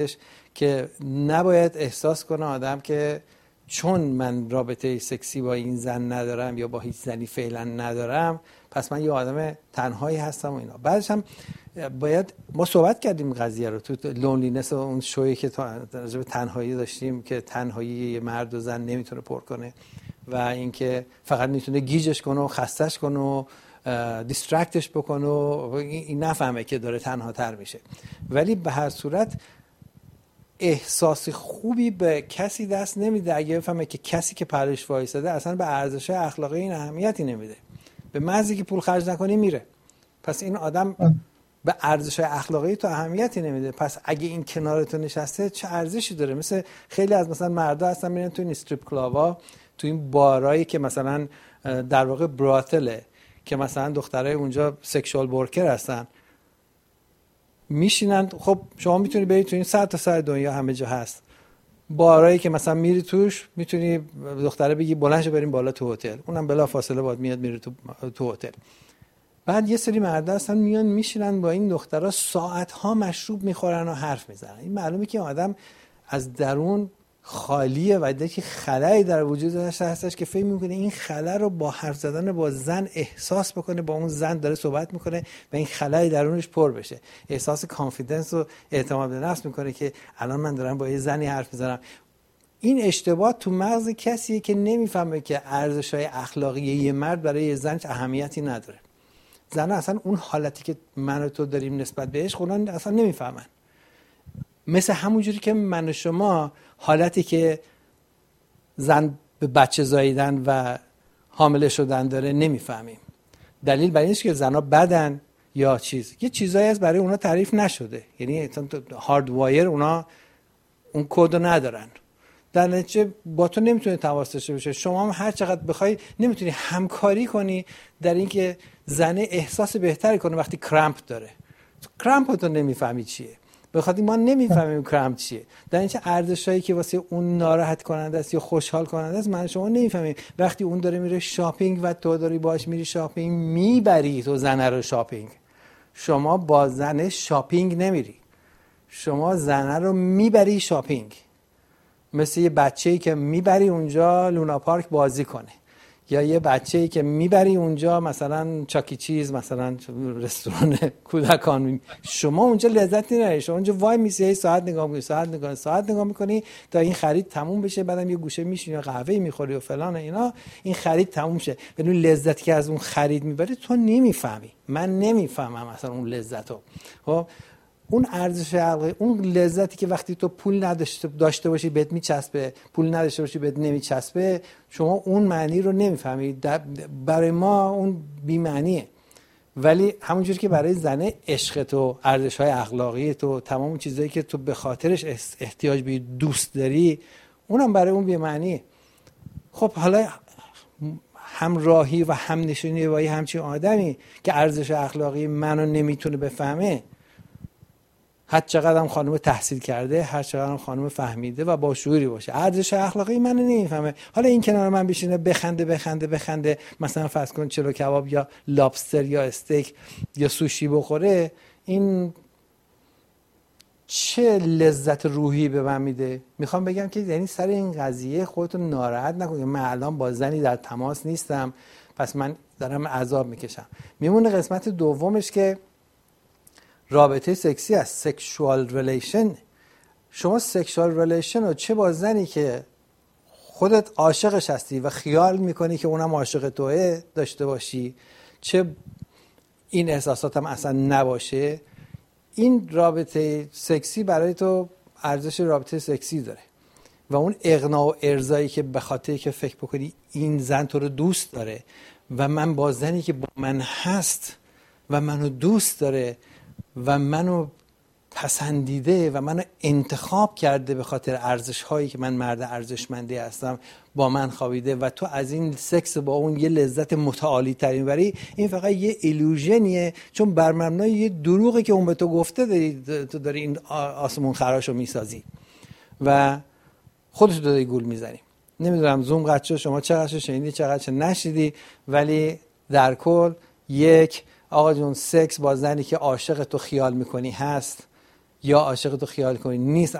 که نباید احساس کنه آدم که چون من رابطه سکسی با این زن ندارم یا با هیچ زنی فعلا ندارم پس من یه آدم تنهایی هستم و اینا. بعدش هم باید ما صحبت کردیم قضیه رو تو لونلینس و اون شویی که راجع به تنهایی داشتیم که تنهایی یه مرد و زن نمیتونه پر کنه و اینکه فقط میتونه گیجش کنه و خستش کنه و دیسترکتش بکنه و این نفهمه که داره تنها تر میشه. ولی به هر صورت احساس خوبی به کسی دست نمیده اگه بفهمه که کسی که پرش وایساده اصلا به ارزش اخلاقی این اهمیتی نمیده، به محضی که پول خرج نکنی میره. پس این آدم به ارزش اخلاقی تو اهمیتی نمیده، پس اگه این کنار تو نشسته چه ارزشی داره؟ مثل خیلی از مثلا مردا هستن میرن تو این استریپ کلابا، تو این بارایی که مثلا در واقع براتله که مثلا دخترای اونجا سکشوال ورکر هستن میشینن. خب شما میتونی برید تو این سر تا سر دنیا همه جا هست بارایی که مثلا میری توش میتونی دختره بگی بلند شو بریم بالا تو هتل، اونم بلا فاصله باید میاد میره تو هتل. بعد یه سری مردا هستن میان میشینن با این دخترها ساعت‌ها مشروب میخورن و حرف میزنن. این معلومه که آدم از درون خالیه و دیگه خلایی در وجودش هستش که فکر میکنه این خلا رو با حرف زدن با زن احساس بکنه، با اون زن داره صحبت میکنه و این خلای درونش پر بشه، احساس کانفیدنس و اعتماد به نفس میکنه که الان من دارم با یه زنی حرف میزنم. این اشتباه تو مغز کسیه که نمیفهمه که ارزش‌های اخلاقی یه مرد برای یه زن اهمیتی نداره. زن اصلا اون حالتی که من و تو داریم نسبت بهش خودن اصلا نمیفهمن. مثل همونجوری که من و شما حالتی که زن به بچه زاییدن و حامله شدن داره نمیفهمیم. دلیل بر اینه که زنها بدن یا یه چیزایی از برای اونا تعریف نشده، یعنی هارد وایر اونا اون کد رو ندارن. در نتیجه با تو نمیتونه تماس داشته باشه. شما هم هر چقدر بخوای نمیتونی همکاری کنی در اینکه زنه احساس بهتری کنه وقتی کرامپ داره. کرامپ تو نمیفهمی چیه، بخاطر ما نمیفهمیم کرامپ چیه. در اینکه ارزشایی که واسه اون ناراحت کننده است یا خوشحال کننده است من شما نمیفهمیم. وقتی اون داره میره شاپینگ و تو داری باهاش میری شاپینگ، میبری تو زنه رو شاپینگ. شما با زنه شاپینگ نمیری، شما زنه رو میبری شاپینگ. مثل یه بچه‌ای که میبری اونجا لونا پارک بازی کنه، یا یه بچه‌ای که میبری اونجا مثلا چاکی چیز، مثلا رستوران کودکان، شما اونجا لذت نمیبری. شما اونجا وای میسی ساعت نگاه میکنی، ساعت نگاه میکنی تا این خرید تموم بشه، بعدم یه گوشه میشینی و قهوه میخوری و فلان اینا، این خرید تموم شه. بدون لذتی که از اون خرید میبری تو نمیفهمی. من نمیفهمم اصلا اون لذتو. خب اون ارزش عقلی، اون لذتی که وقتی تو پول داشته باشی بهت میچسبه، پول نداشته باشی بهت نمیچسبه، شما اون معنی رو نمیفهمی. برای ما اون بی معنیه. ولی همونجوری که برای زنه عشق تو، ارزش‌های اخلاقی تو، تمام اون چیزایی که تو به خاطرش احتیاج به دوست داری، اونم برای اون بی معنیه. خب حالا همراهی و همنشینی با یه همچین آدمی که ارزش اخلاقی منو نمیتونه بفهمه، هر چقدر هم خانم تحصیل کرده، هر چقدر هم خانم فهمیده و با شعوری باشه، ارزش اخلاقی منو نمیفهمه. حالا این کنار من بشینه بخنده مثلا فرض کن چلو کباب یا لابستر یا استیک یا سوشی بخوره، این چه لذت روحی به من میده؟ میخوام بگم که یعنی سر این قضیه خودتون ناراحت نکنید. من الان با زنی در تماس نیستم پس من دارم عذاب میکشم. میمونه قسمت دومش که رابطه سکسی است، سکشوال ریلیشن. شما سکشوال ریلیشن رو چه با زنی که خودت عاشقش هستی و خیال میکنی که اونم عاشق توه داشته باشی، چه این احساسات هم اصلا نباشه، این رابطه سکسی برای تو ارزش رابطه سکسی داره. و اون اقناع و ارضایی که به خاطر که فکر بکنی این زن تو رو دوست داره و من با زنی که با من هست و منو دوست داره و منو پسندیده و منو انتخاب کرده به خاطر ارزش هایی که من مرد ارزشمندی هستم، با من خوابیده و تو از این سکس با اون یه لذت متعالی ترین بری، این فقط یه ایلوژنیه، چون بر مبنای یه دروغی که اون به تو گفته تو داری این آسمون خراشو میسازی و خودت داری گول میزنی. نمیدونم زوم قطع شد، شما چقدر شنیدی چقدر نشنیدی، ولی در کل یک آقا جون، سکس با زنی که عاشق تو خیال میکنی هست، یا عاشق تو خیال کنی نیست